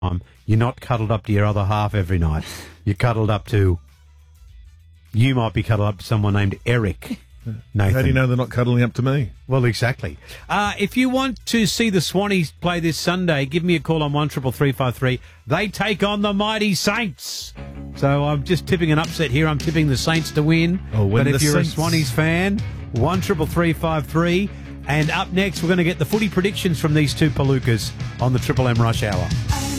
You're not cuddled up to your other half every night. You're cuddled up to... You might be cuddled up to someone named Eric. Nathan. How do you know they're not cuddling up to me? Well, exactly. If you want to see the Swannies play this Sunday, give me a call on 133353. They take on the mighty Saints. So I'm just tipping an upset here. I'm tipping the Saints to win. But if you're a Swannies fan, 133353. And up next, we're going to get the footy predictions from these two palookas on the Triple M Rush Hour.